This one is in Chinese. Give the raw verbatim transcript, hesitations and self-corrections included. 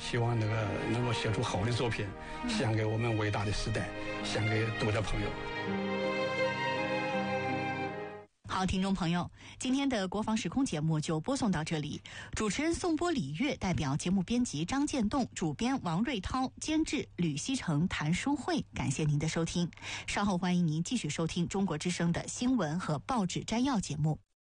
希望那个能够写出好的作品，献给我们伟大的时代，献给读者朋友。 好，听众朋友，今天的国防时空节目就播送到这里。主持人宋波、李月，代表节目编辑张建栋，主编王瑞涛，监制吕希成、谭淑慧。感谢您的收听，稍后欢迎您继续收听中国之声的新闻和报纸摘要节目。